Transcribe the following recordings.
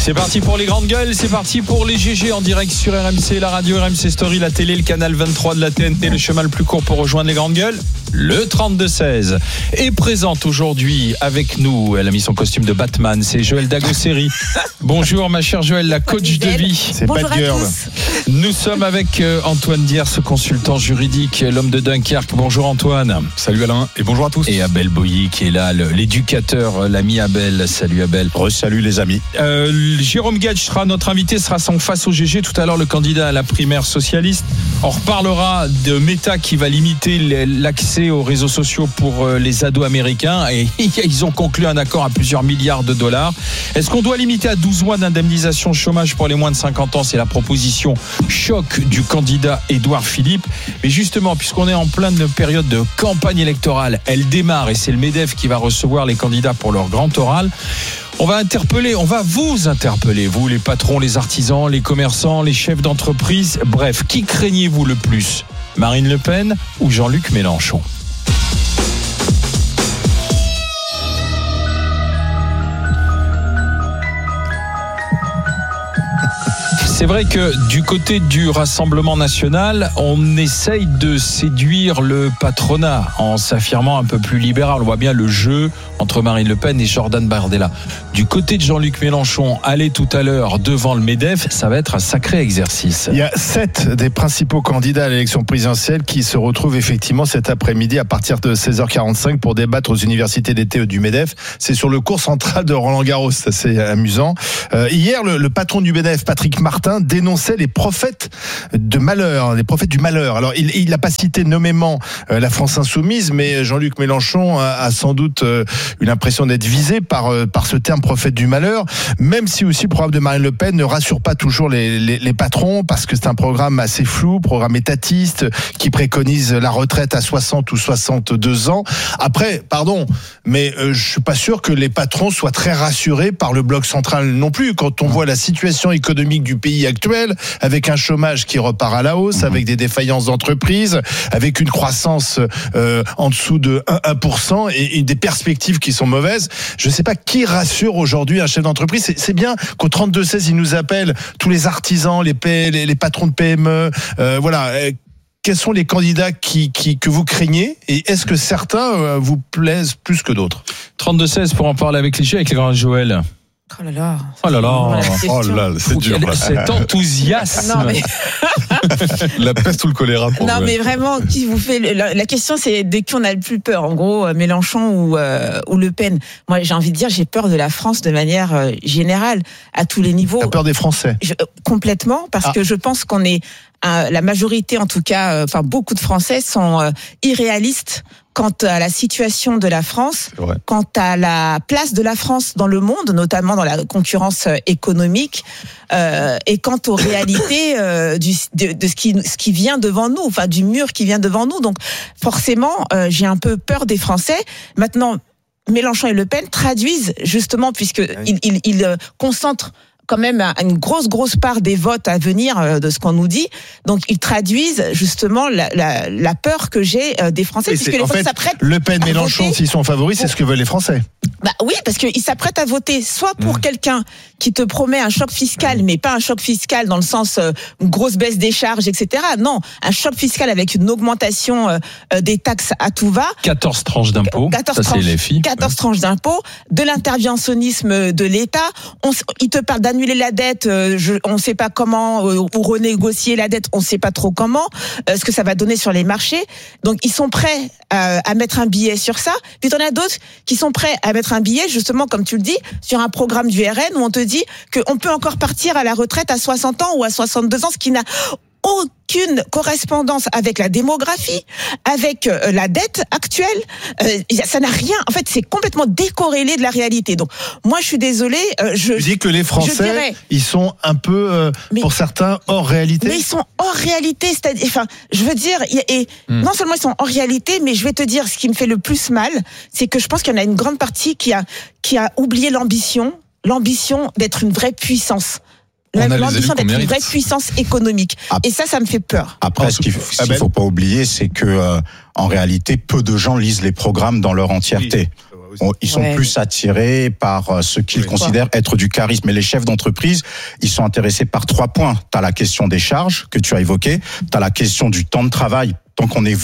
C'est parti pour les grandes gueules, c'est parti pour les GG en direct sur RMC, la radio RMC Story, la télé, le canal 23 de la TNT, le chemin le plus court pour rejoindre les grandes gueules, le 32-16. Et présente aujourd'hui avec nous, elle a mis son costume de Batman, c'est Joëlle Dagosseri. Bonjour ma chère Joëlle, la coach de vie. C'est Bonjour Bad Girl. Nous sommes avec Antoine Diers, consultant juridique, l'homme de Dunkerque. Bonjour Antoine. Salut Alain et bonjour à tous. Et Abel Boilly qui est là, l'éducateur, l'ami Abel. Salut Abel. Salut les amis. Jérôme Gage sera notre invité, sera son face au GG tout à l'heure, le candidat à la primaire socialiste. On reparlera de Meta qui va limiter l'accès aux réseaux sociaux pour les ados américains et ils ont conclu un accord à plusieurs milliards de dollars. Est-ce qu'on doit limiter à 12 mois d'indemnisation chômage pour les moins de 50 ans? C'est la proposition choc du candidat Édouard Philippe. Mais justement, puisqu'on est en pleine période de campagne électorale, elle démarre et c'est le MEDEF qui va recevoir les candidats pour leur grand oral. On va vous interpeller, vous les patrons, les artisans, les commerçants, les chefs d'entreprise, bref, qui craignez-vous le plus? Marine Le Pen ou Jean-Luc Mélenchon? C'est vrai que du côté du Rassemblement national, on essaye de séduire le patronat en s'affirmant un peu plus libéral. On voit bien le jeu entre Marine Le Pen et Jordan Bardella. Du côté de Jean-Luc Mélenchon, aller tout à l'heure devant le MEDEF, ça va être un sacré exercice. Il y a 7 des principaux candidats à l'élection présidentielle qui se retrouvent effectivement cet après-midi à partir de 16h45 pour débattre aux universités d'été du MEDEF. C'est sur le cours central de Roland-Garros, c'est assez amusant. Hier, le patron du MEDEF, Patrick Martin, dénonçait les prophètes de malheur, les prophètes du malheur. Alors, il n'a pas cité nommément la France insoumise, mais Jean-Luc Mélenchon a sans doute une impression d'être visé par ce terme prophète du malheur, même si aussi le programme de Marine Le Pen ne rassure pas toujours les patrons, parce que c'est un programme assez flou, programme étatiste, qui préconise la retraite à 60 ou 62 ans. Après, mais je suis pas sûr que les patrons soient très rassurés par le bloc central non plus, quand on voit la situation économique du pays actuel, avec un chômage qui repart à la hausse, avec des défaillances d'entreprises, avec une croissance en dessous de 1% et des perspectives qui sont mauvaises. Je ne sais pas qui rassure aujourd'hui un chef d'entreprise. C'est bien qu'au 32-16, il nous appelle tous les artisans, les patrons de PME. Voilà. Quels sont les candidats que vous craignez et est-ce que certains vous plaisent plus que d'autres? 32-16 pour en parler avec les grand Joël. Oh là là. Oh là là. Oh là, c'est dur. Cet enthousiasme. Non, mais... La peste ou le choléra pour Non, mais vraiment, qui vous fait la question, c'est de qui on a le plus peur. En gros, Mélenchon ou Le Pen. Moi, j'ai envie de dire, j'ai peur de la France de manière générale, à tous les niveaux. T'as peur des Français? Complètement, parce que je pense qu'on est la majorité, en tout cas, beaucoup de Français sont irréalistes quant à la situation de la France, quant à la place de la France dans le monde, notamment dans la concurrence économique, et quant aux réalités de ce qui vient devant nous, enfin du mur qui vient devant nous. Donc forcément, j'ai un peu peur des Français. Maintenant, Mélenchon et Le Pen traduisent justement, puisque ils concentrent quand même une grosse part des votes à venir de ce qu'on nous dit. Donc ils traduisent justement la peur que j'ai des Français, puisque les Français s'apprêtent. Le Pen, Mélenchon, s'ils sont favoris, c'est ce que veulent les Français. Bah oui, parce qu'ils s'apprêtent à voter soit pour quelqu'un qui te promet un choc fiscal, mais pas un choc fiscal dans le sens une grosse baisse des charges, etc. Non, un choc fiscal avec une augmentation des taxes à tout va. 14 tranches d'impôts, c'est les filles. 14 tranches d'impôts, de l'interventionnisme de l'État. Il te parle d'annuler la dette, on ne sait pas comment, ou renégocier la dette, on ne sait pas trop comment, ce que ça va donner sur les marchés. Donc ils sont prêts à mettre un billet sur ça. Puis t'en as d'autres qui sont prêts à mettre un billet, justement, comme tu le dis, sur un programme du RN où on te dit qu'on peut encore partir à la retraite à 60 ans ou à 62 ans, ce qui n'a aucune correspondance avec la démographie, avec la dette actuelle. Ça n'a rien. En fait, c'est complètement décorrélé de la réalité. Donc, moi, je suis désolée. Je dis que les Français, ils sont un peu, pour certains, hors réalité. Mais ils sont hors réalité. C'est-à-dire, enfin, je veux dire, non seulement ils sont hors réalité, mais je vais te dire, ce qui me fait le plus mal, c'est que je pense qu'il y en a une grande partie qui a oublié l'ambition d'être une vraie puissance. L'ambition d'être une vraie puissance économique. Et ça me fait peur. Après, ce qu'il faut pas oublier, c'est que en réalité, peu de gens lisent les programmes dans leur entièreté. Ils sont plus attirés par ce qu'ils considèrent être du charisme. Et les chefs d'entreprise, ils sont intéressés par 3 points. Tu as la question des charges que tu as évoquées, tu as la question du temps de travail. Tant qu'on est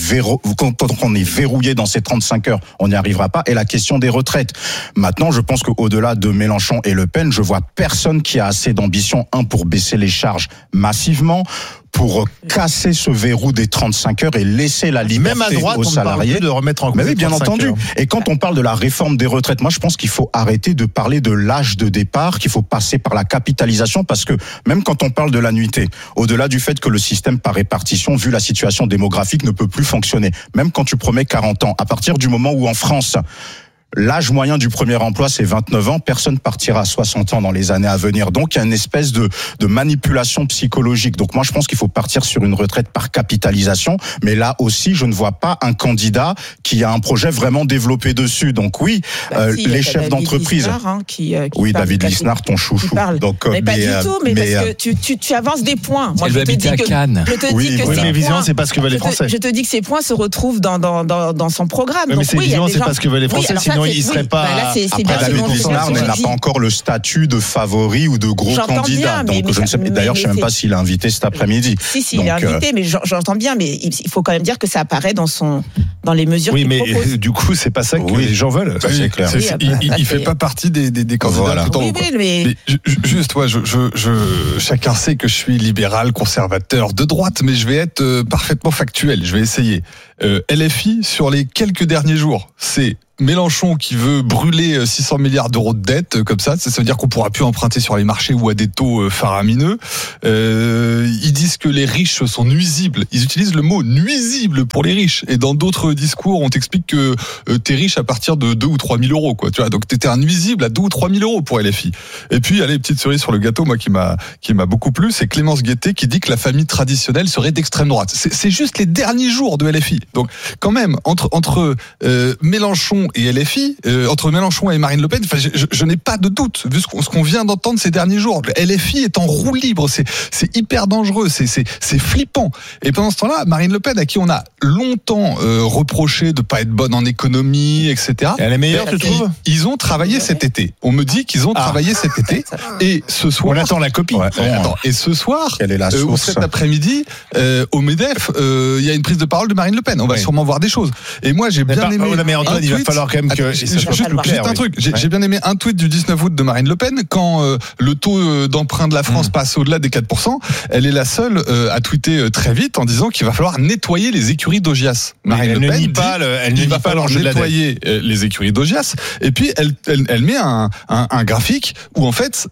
verrouillé dans ces 35 heures, on n'y arrivera pas. Et la question des retraites. Maintenant, je pense qu'au-delà de Mélenchon et Le Pen, je vois personne qui a assez d'ambition, pour baisser les charges massivement, pour casser ce verrou des 35 heures et laisser la liberté même à droite, aux salariés de remettre en cause. Mais oui, bien entendu. Heures. Et quand on parle de la réforme des retraites, moi je pense qu'il faut arrêter de parler de l'âge de départ, qu'il faut passer par la capitalisation, parce que même quand on parle de l'annuité, au-delà du fait que le système par répartition, vu la situation démographique, ne peut plus fonctionner, même quand tu promets 40 ans, à partir du moment où en France, l'âge moyen du premier emploi, c'est 29 ans. Personne partira à 60 ans dans les années à venir. Donc, il y a une espèce de manipulation psychologique. Donc, moi, je pense qu'il faut partir sur une retraite par capitalisation. Mais là aussi, je ne vois pas un candidat qui a un projet vraiment développé dessus. Donc, oui, les chefs d'entreprise. David Lisnard, ton chouchou. Donc, mais pas du tout, mais parce que tu avances des points. Moi, je te dis que Cannes. Mais évidemment, c'est pas ce que veulent les Français. Je te dis que ces points se retrouvent dans son programme. Mais c'est évident, c'est pas ce que veulent les Français. Sinon, il serait pas. Après, David Lisnard n'a pas encore le statut de favori ou de gros candidat. Donc, je ne sais. D'ailleurs, je ne sais même pas s'il est invité cet après-midi. Si, il est invité, mais j'entends bien. Mais il faut quand même dire que ça apparaît dans les mesures qu'il propose. Oui, mais du coup, c'est pas ça que les gens veulent. C'est clair. Il fait pas partie des candidats. Mais juste, chacun sait que je suis libéral, conservateur, de droite, mais je vais être parfaitement factuel. Je vais essayer. LFI, sur les quelques derniers jours, c'est Mélenchon qui veut brûler 600 milliards d'euros de dette, comme ça veut dire qu'on pourra plus emprunter sur les marchés ou à des taux faramineux. Ils disent que les riches sont nuisibles. Ils utilisent le mot nuisible pour les riches. Et dans d'autres discours, on t'explique que t'es riche à partir de 2 ou 3 000 euros, quoi. Tu vois, donc t'étais un nuisible à 2 ou 3 000 euros pour LFI. Et puis, allez, petite cerise sur le gâteau, moi, qui m'a beaucoup plu, c'est Clémence Guettet qui dit que la famille traditionnelle serait d'extrême droite. C'est juste les derniers jours de LFI. Donc, quand même, entre Mélenchon et LFI, entre Mélenchon et Marine Le Pen, je n'ai pas de doute, vu ce qu'on vient d'entendre ces derniers jours. LFI est en roue libre, c'est hyper dangereux, c'est flippant. Et pendant ce temps-là, Marine Le Pen, à qui on a longtemps reproché de pas être bonne en économie, etc. Elle est meilleure, tu trouves ? Ils ont travaillé cet été. On me dit qu'ils ont travaillé cet été. Et ce soir... On attend la copie. Et ce soir, quelle est la source, ou cet après-midi, au MEDEF, il y a une prise de parole de Marine Le Pen. On va sûrement voir des choses. Et moi, j'ai bien aimé... Mais Antoine, il va falloir quand même que ça soit plus clair. Juste un truc, j'ai bien aimé un tweet du 19 août de Marine Le Pen, quand le taux d'emprunt de la France passe au-delà des 4%, elle est la seule à tweeter très vite en disant qu'il va falloir nettoyer les écuries d'Augias. Marine Le Pen dit il va falloir nettoyer les écuries d'Augias, et puis elle met un graphique où en fait,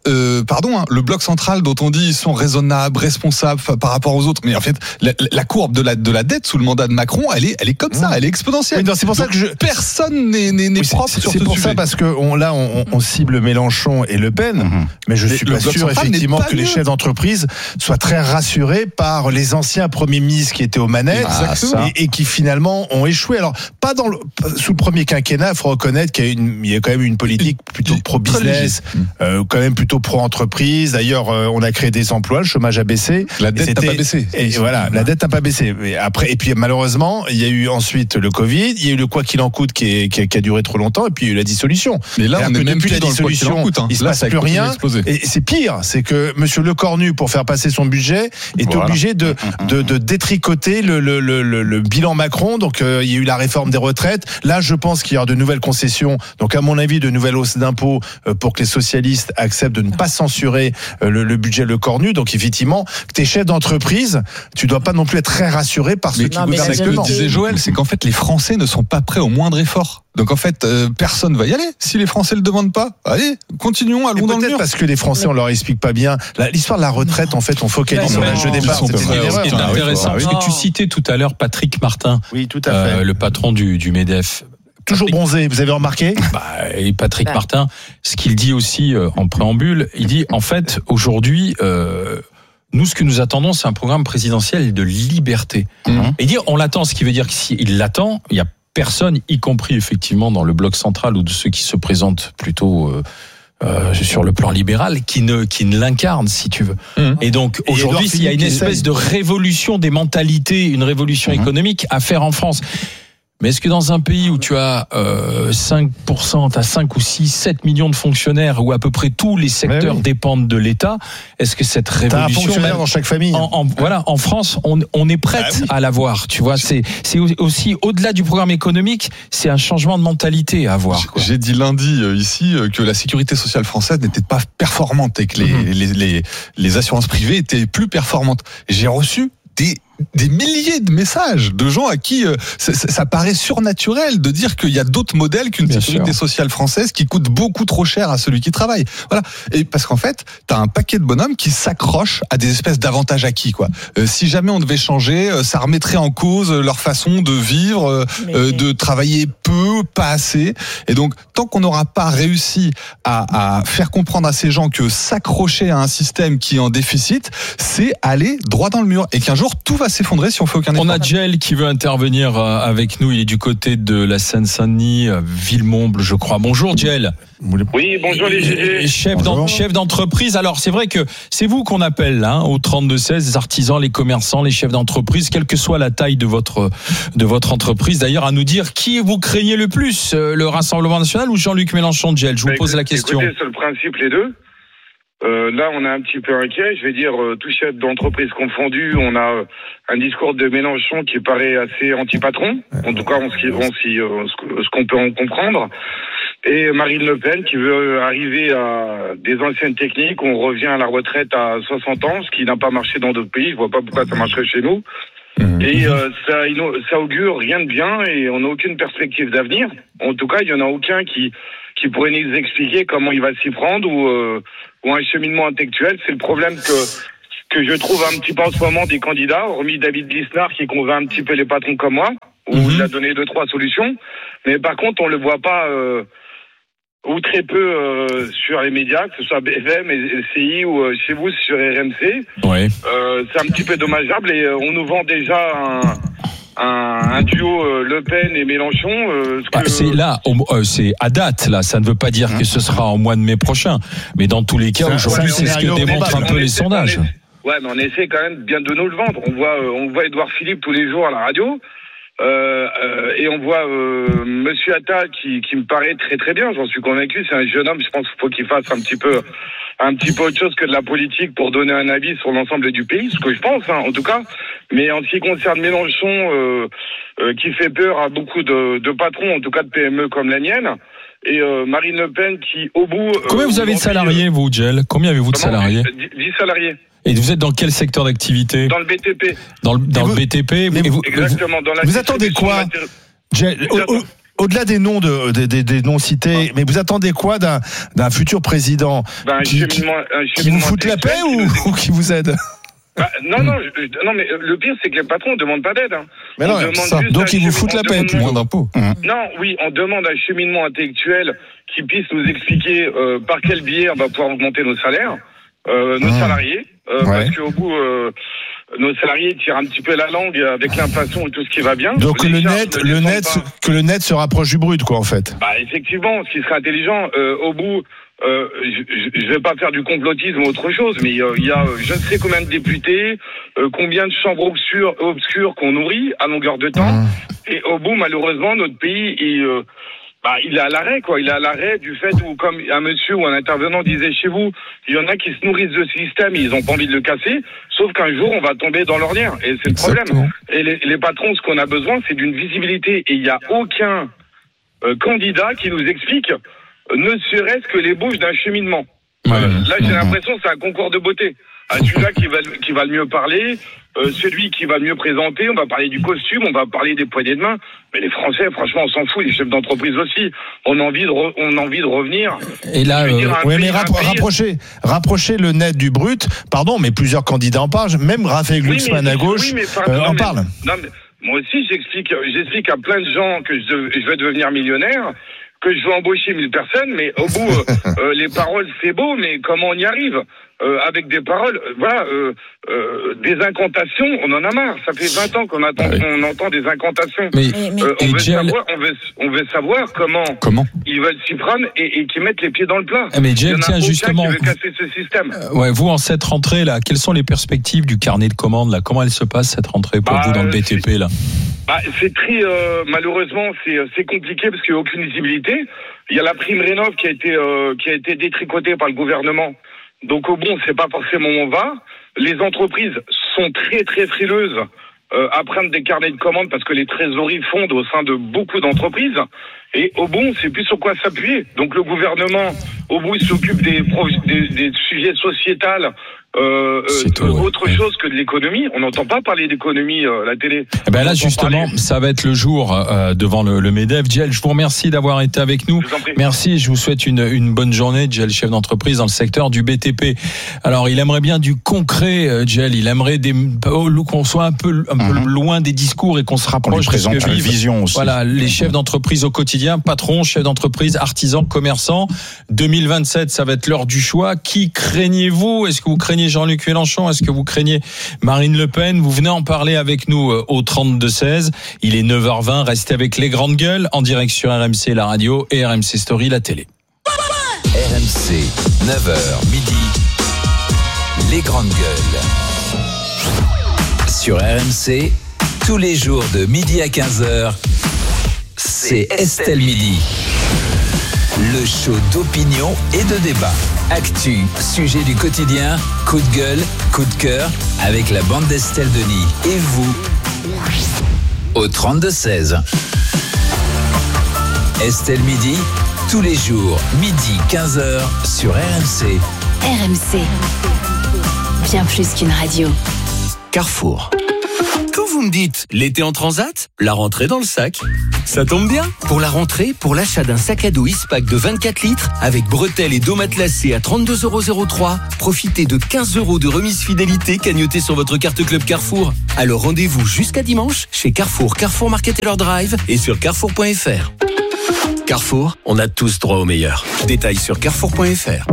le bloc central dont on dit ils sont raisonnables, responsables par rapport aux autres, mais en fait la courbe de la dette sous le mandat de Macron, elle est comme ça, elle est exponentielle. C'est pour ça que personne n'est propre sur ce sujet. C'est pour ça, parce que on cible Mélenchon et Le Pen, mais je suis pas sûr effectivement que les chefs d'entreprise soient très rassurés par les anciens premiers ministres qui étaient aux manettes et qui finalement ont échoué. Alors pas sous le premier quinquennat, il faut reconnaître qu'il y a quand même une politique plutôt pro-business, quand même plutôt pro-entreprise. D'ailleurs, on a créé des emplois, le chômage a baissé. La dette n'a pas baissé. Et voilà, la dette n'a pas baissé. Et puis malheureusement, il y a eu ensuite le Covid, il y a eu le quoi qu'il en coûte qui a duré trop longtemps, et puis il y a eu la dissolution. Mais là, on est même depuis la dissolution, il se passe plus rien. Et c'est pire, c'est que Monsieur Lecornu, pour faire passer son budget, est obligé de détricoter le bilan Macron. Donc il y a eu la réforme des retraites. Là, je pense qu'il y aura de nouvelles concessions. Donc à mon avis, de nouvelles hausses d'impôts pour que les socialistes acceptent de ne pas censurer le budget Lecornu. Donc effectivement, tes chefs d'entreprise, tu dois pas non plus être très rassuré par ce qui gouverne actuellement. Ce que disait Joël, c'est qu'en fait les Français ne sont pas prêts au moindre effort. Donc en fait, personne va y aller. Si les Français le demandent pas, allez, continuons, allons dans le mur. Peut-être parce que les Français, on leur explique pas bien. L'histoire de la retraite, en fait, on focalise sur l'âge de départ. C'est intéressant, parce que tu citais tout à l'heure Patrick Martin, oui, tout à fait. le patron du MEDEF. Toujours bronzé, vous avez remarqué ? Et Patrick Martin, ce qu'il dit aussi en préambule, il dit en fait aujourd'hui. Nous, ce que nous attendons, c'est un programme présidentiel de liberté. Et dire, on l'attend, ce qui veut dire que s'il l'attend, il y a personne, y compris effectivement dans le bloc central ou de ceux qui se présentent plutôt sur le plan libéral, qui ne l'incarne, si tu veux. Et donc aujourd'hui, il y a une espèce de révolution des mentalités, une révolution économique à faire en France. Mais est-ce que dans un pays où tu as 5%, t'as 5 ou 6, 7 millions de fonctionnaires, où à peu près tous les secteurs dépendent de l'État, est-ce que cette révolution... T'as un fonctionnaire dans chaque famille. Voilà, en France, on est prête à l'avoir, tu vois. C'est aussi, au-delà du programme économique, c'est un changement de mentalité à avoir. J'ai dit lundi ici que la sécurité sociale française n'était pas performante et que les assurances privées étaient plus performantes. J'ai reçu des milliers de messages de gens à qui ça paraît surnaturel de dire qu'il y a d'autres modèles qu'une sécurité sociale française qui coûte beaucoup trop cher à celui qui travaille. Voilà. Et parce qu'en fait, t'as un paquet de bonhommes qui s'accrochent à des espèces d'avantages acquis, quoi. Si jamais on devait changer, ça remettrait en cause leur façon de vivre, de travailler peu, pas assez. Et donc, tant qu'on n'aura pas réussi à faire comprendre à ces gens que s'accrocher à un système qui est en déficit, c'est aller droit dans le mur. Et qu'un jour, tout va s'effondrer si on fait aucun effort. On a Jel qui veut intervenir avec nous. Il est du côté de la Seine-Saint-Denis, Villemomble, je crois. Bonjour Jel. Oui, bonjour les GG. Chef d'entreprise. Alors c'est vrai que c'est vous qu'on appelle au 32-16, les artisans, les commerçants, les chefs d'entreprise, quelle que soit la taille de votre entreprise. D'ailleurs, à nous dire qui vous craignez le plus, le Rassemblement National ou Jean-Luc Mélenchon, Jel. Je vous pose la question. Écoutez, c'est le principe les deux. Là, on est un petit peu inquiet. Je vais dire, tout chef d'entreprise confondu, on a un discours de Mélenchon qui paraît assez anti-patron. En tout cas, ce qu'on peut en comprendre. Et Marine Le Pen qui veut arriver à des anciennes techniques. On revient à la retraite à 60 ans, ce qui n'a pas marché dans d'autres pays. Je vois pas pourquoi ça marcherait chez nous. Et ça augure rien de bien et on n'a aucune perspective d'avenir. En tout cas, il y en a aucun qui pourrait nous expliquer comment il va s'y prendre ou un cheminement intellectuel. C'est le problème que je trouve un petit peu en ce moment des candidats, hormis David Lisnard qui convainc un petit peu les patrons comme moi, où il a donné 2-3 solutions. Mais par contre, on le voit pas ou très peu sur les médias, que ce soit BFM, LCI ou chez vous sur RMC. Ouais. C'est un petit peu dommageable et on nous vend déjà un duo Le Pen et Mélenchon. C'est à date là. Ça ne veut pas dire que ce sera en mois de mai prochain, mais dans tous les cas aujourd'hui, c'est ce que démontrent un peu les sondages. Ouais, mais on essaie quand même bien de nous le vendre. On voit Édouard Philippe tous les jours à la radio. Et on voit Monsieur Attal qui me paraît très très bien, j'en suis convaincu, c'est un jeune homme, je pense qu'il faut qu'il fasse un petit peu autre chose que de la politique pour donner un avis sur l'ensemble du pays, ce que je pense en tout cas. Mais en ce qui concerne Mélenchon, qui fait peur à beaucoup de patrons, en tout cas de PME comme la mienne, et Marine Le Pen qui au bout... Combien vous avez de salariés vous, Jel? Combien avez-vous de salariés? 10 salariés. Et vous êtes dans quel secteur d'activité? Dans le BTP. Dans le BTP. Exactement. Dans la vous attendez quoi, au-delà des noms des noms cités, mais vous attendez quoi d'un futur président qui vous fout la paix ou qui vous aide? Non, mais le pire, c'est que les patrons ne demandent pas d'aide. Mais non, donc ils vous foutent la paix, moins d'impôts. Non, oui, on demande un cheminement intellectuel qui puisse nous expliquer par quel biais on va pouvoir augmenter nos salaires. Nos salariés, parce qu'au bout, nos salariés tirent un petit peu la langue avec l'inflation et tout ce qui va bien. Donc que le net se rapproche du brut, quoi, en fait. Effectivement, ce qui serait intelligent, au bout, je vais pas faire du complotisme ou autre chose, mais il y a je ne sais combien de députés, combien de chambres obscures qu'on nourrit à longueur de temps, et au bout, malheureusement, notre pays, il est à l'arrêt, quoi. Il est à l'arrêt du fait où, comme un monsieur ou un intervenant disait chez vous, il y en a qui se nourrissent de ce système et ils ont pas envie de le casser, sauf qu'un jour, on va tomber dans l'ornière. Et c'est le problème. Et les patrons, ce qu'on a besoin, c'est d'une visibilité. Et il n'y a aucun candidat qui nous explique, ne serait-ce que l'ébauche d'un cheminement. Là, j'ai l'impression que c'est un concours de beauté. Celui-là qui va le mieux parler, celui qui va le mieux présenter, on va parler du costume, on va parler des poignées de main. Mais les Français, franchement, on s'en fout, les chefs d'entreprise aussi. On a envie de revenir. Et là, rapprocher le net du brut, pardon, mais plusieurs candidats en parlent, même Raphaël Glucksmann à gauche en parle. Non, mais moi aussi, j'explique à plein de gens que je vais devenir millionnaire, que je veux embaucher 1000 personnes, mais au bout, les paroles, c'est beau, mais comment on y arrive? Avec des paroles, des incantations, on en a marre. Ça fait 20 ans qu'on entend des incantations. On veut savoir comment ils veulent s'y prendre et qu'ils mettent les pieds dans le plat. Mais Jel, tiens, justement, qui veut casser ce système. Vous, en cette rentrée là, quelles sont les perspectives du carnet de commandes là? Comment elle se passe cette rentrée pour vous dans le BTP là? C'est très malheureusement c'est compliqué parce qu'il n'y a aucune visibilité. Il y a la prime rénov qui a été détricotée par le gouvernement. Donc c'est pas forcément on va. Les entreprises sont très très frileuses à prendre des carnets de commandes parce que les trésoreries fondent au sein de beaucoup d'entreprises. Et c'est plus sur quoi s'appuyer. Donc le gouvernement, il s'occupe des sujets sociétals. Autre chose que de l'économie. On n'entend pas parler d'économie la télé. Là justement, ça va être le jour devant le MEDEF. Djel, je vous remercie d'avoir été avec nous. Merci, je vous souhaite une bonne journée. Djel, chef d'entreprise dans le secteur du BTP. Alors, il aimerait bien du concret, Djel. Il aimerait qu'on soit un peu loin des discours et qu'on se rapproche de ce que vivent. Vision aussi. Voilà, les chefs d'entreprise au quotidien, patrons, chefs d'entreprise, artisans, commerçants. 2027, ça va être l'heure du choix. Qui craignez-vous? Est-ce que vous craignez Jean-Luc Mélenchon? Est-ce que vous craignez Marine Le Pen? Vous venez en parler avec nous au 32-16. Il est 9h20. Restez avec les grandes gueules en direct sur RMC, la radio, et RMC Story, la télé. RMC, 9h midi. Les grandes gueules. Sur RMC, tous les jours de midi à 15h, c'est Estelle Midi. Le show d'opinion et de débat. Actu, sujet du quotidien, coup de gueule, coup de cœur, avec la bande d'Estelle Denis. Et vous, au 32-16. Estelle Midi, tous les jours, midi 15h, sur RMC. RMC, bien plus qu'une radio. Carrefour. Quand vous me dites l'été en transat, la rentrée dans le sac, ça tombe bien. Pour la rentrée, pour l'achat d'un sac à dos Eastpak de 24 litres avec bretelles et dos matelassés à 32,03 €, profitez de 15 € de remise fidélité cagnotée sur votre carte Club Carrefour. Alors rendez-vous jusqu'à dimanche chez Carrefour, Carrefour Market et leur drive et sur carrefour.fr. Carrefour, on a tous droit au meilleur. Détails sur carrefour.fr.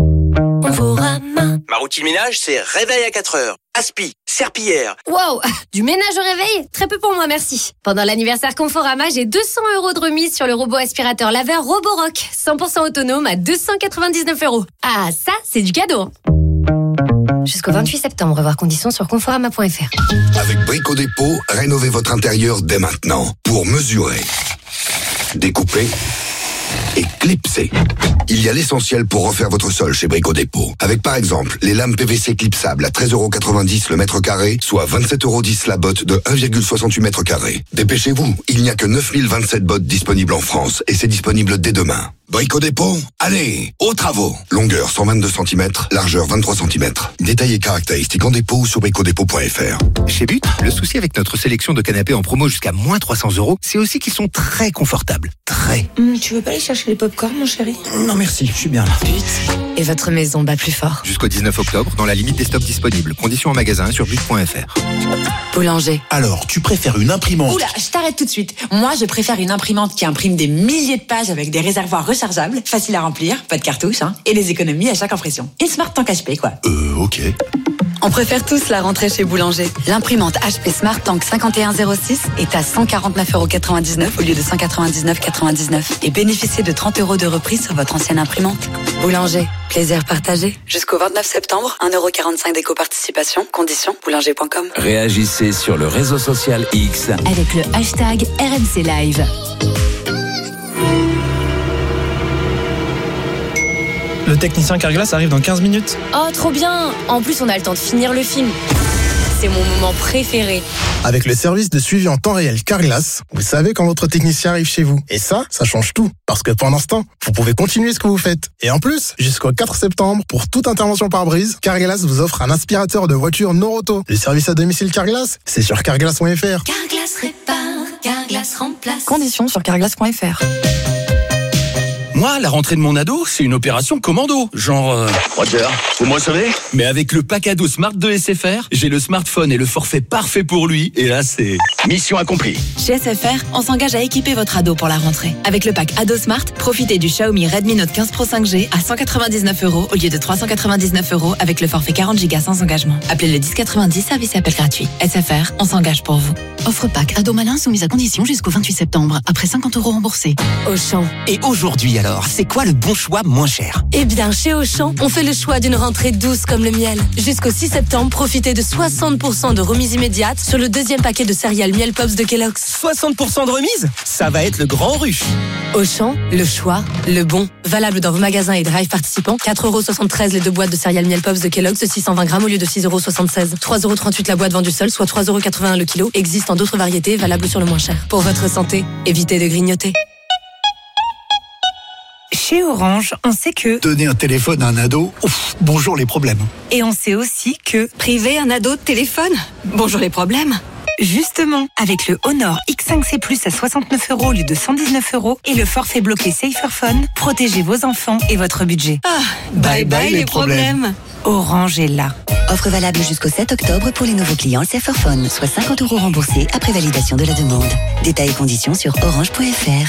Ma routine ménage, c'est réveil à 4h, aspi, serpillière. Wow, du ménage au réveil? Très peu pour moi, merci. Pendant l'anniversaire Conforama, j'ai 200 € de remise sur le robot aspirateur laveur Roborock, 100% autonome à 299 €. Ah, ça, c'est du cadeau. Jusqu'au 28 septembre, voir conditions sur conforama.fr. Avec Brico Dépôt, rénovez votre intérieur dès maintenant pour mesurer, découper et clipser. Il y a l'essentiel pour refaire votre sol chez Brico Dépôt. Avec par exemple les lames PVC clipsables à 13,90 € le mètre carré, soit 27,10 € la botte de 1,68 mètres carrés. Dépêchez-vous, il n'y a que 9027 bottes disponibles en France et c'est disponible dès demain. Brico Dépôt, allez, aux travaux. Longueur 122 cm, largeur 23 cm. Détails et caractéristiques en dépôt sur bricodépôt.fr. Chez But, le souci avec notre sélection de canapés en promo jusqu'à moins 300 €, c'est aussi qu'ils sont très confortables. Très. Tu veux pas aller chercher les pop-corn, mon chéri? Non merci, je suis bien là. But. Et votre maison bat plus fort. Jusqu'au 19 octobre, dans la limite des stocks disponibles. Conditions en magasin sur but.fr. Boulanger. Alors, tu préfères une imprimante? Oula, je t'arrête tout de suite. Moi, je préfère une imprimante qui imprime des milliers de pages avec des réservoirs rechargeables, facile à remplir, pas de cartouches, et des économies à chaque impression. Une Smart Tank HP, quoi. Ok. On préfère tous la rentrée chez Boulanger. L'imprimante HP Smart Tank 5106 est à 149,99 € au lieu de 199,99 € et bénéficiez de 30 € de reprise sur votre ancienne imprimante. Boulanger, plaisir partagé. Jusqu'au 29 septembre, 1,45 € d'éco-participation. Conditions, boulanger.com. Réagissez sur le réseau social X avec le hashtag RMC Live. Le technicien Carglass arrive dans 15 minutes. Oh, trop bien! En plus, on a le temps de finir le film. C'est mon moment préféré. Avec le service de suivi en temps réel Carglass, vous savez quand votre technicien arrive chez vous. Et ça change tout. Parce que pendant ce temps, vous pouvez continuer ce que vous faites. Et en plus, jusqu'au 4 septembre, pour toute intervention par brise, Carglass vous offre un aspirateur de voiture Noroto. Le service à domicile Carglass, c'est sur carglass.fr. Carglass répare, Carglass remplace. Conditions sur carglass.fr. Moi, la rentrée de mon ado, c'est une opération commando. Genre... Roger, vous me recevez? Mais avec le pack ado Smart de SFR, j'ai le smartphone et le forfait parfait pour lui. Et là, c'est... Mission accomplie. Chez SFR, on s'engage à équiper votre ado pour la rentrée. Avec le pack Ado Smart, profitez du Xiaomi Redmi Note 15 Pro 5G à 199 € au lieu de 399 € avec le forfait 40 Go sans engagement. Appelez le 1090, service et appel gratuit. SFR, on s'engage pour vous. Offre pack Ado Malin soumise à condition jusqu'au 28 septembre. Après 50 € remboursés. Auchan. Et aujourd'hui, à Alors, c'est quoi le bon choix moins cher? Eh bien, chez Auchan, on fait le choix d'une rentrée douce comme le miel. Jusqu'au 6 septembre, profitez de 60% de remise immédiate sur le deuxième paquet de céréales Miel Pops de Kellogg's. 60% de remise? Ça va être le grand rush. Auchan, le choix, le bon. Valable dans vos magasins et drive participants. 4,73€ les 2 boîtes de céréales Miel Pops de Kellogg's de 620 grammes au lieu de 6,76€. 3,38€ la boîte vendue seule, soit 3,81€ le kilo. Existe en d'autres variétés, valable sur le moins cher. Pour votre santé, évitez de grignoter. Chez Orange, on sait que donner un téléphone à un ado, bonjour les problèmes. Et on sait aussi que priver un ado de téléphone, bonjour les problèmes. Justement, avec le Honor X5C Plus à 69€ au lieu de 119€ et le forfait bloqué Saferphone, protégez vos enfants et votre budget. Bye bye les problèmes. Orange est là. Offre valable jusqu'au 7 octobre pour les nouveaux clients Saferphone, soit 50€ remboursés après validation de la demande. Détails et conditions sur orange.fr.